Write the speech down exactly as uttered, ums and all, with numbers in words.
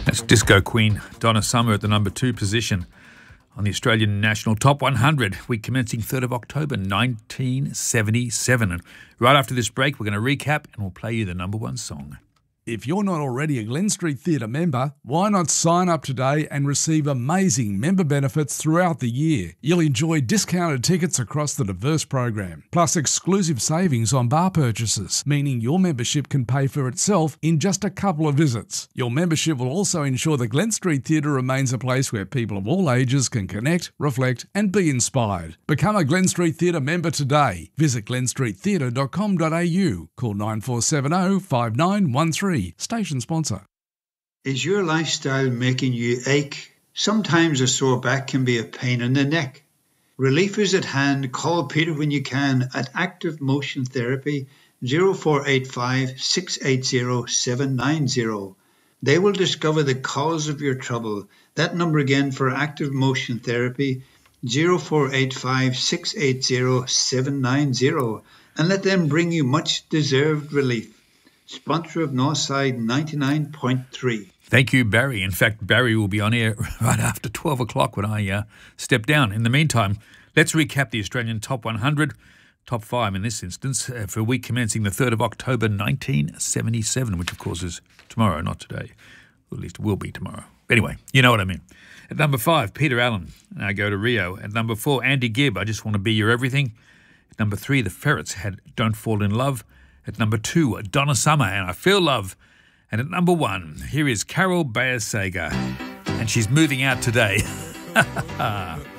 That's Disco Queen Donna Summer at the number two position on the Australian National Top one hundred, week commencing third of October nineteen seventy-seven. And right after this break, we're going to recap and we'll play you the number one song. If you're not already a Glen Street Theatre member, why not sign up today and receive amazing member benefits throughout the year? You'll enjoy discounted tickets across the diverse program, plus exclusive savings on bar purchases, meaning your membership can pay for itself in just a couple of visits. Your membership will also ensure the Glen Street Theatre remains a place where people of all ages can connect, reflect and be inspired. Become a Glen Street Theatre member today. Visit glen street theatre dot com dot a u. Call nine four seven zero, five nine one three. Station sponsor. Is your lifestyle making you ache? Sometimes a sore back can be a pain in the neck. Relief is at hand. Call Peter when you can at Active Motion Therapy zero four eight five, six eight zero, seven nine zero. They will discover the cause of your trouble. That number again for Active Motion Therapy zero four eight five, six eight zero, seven nine zero, and let them bring you much deserved relief. Sponsor of Northside ninety-nine point three. Thank you, Barry. In fact, Barry will be on air right after twelve o'clock when I uh, step down. In the meantime, let's recap the Australian Top one hundred, Top five in this instance, uh, for a week commencing the third of October nineteen seventy-seven, which of course is tomorrow, not today. Or at least it will be tomorrow. Anyway, you know what I mean. At number five, Peter Allen. I go to Rio. At number four, Andy Gibb, I Just Want to Be Your Everything. At number three, The Ferrets had Don't Fall in Love. At number two, Donna Summer and I Feel Love. And at number one, here is Carol Bayer Sager. And she's moving out today.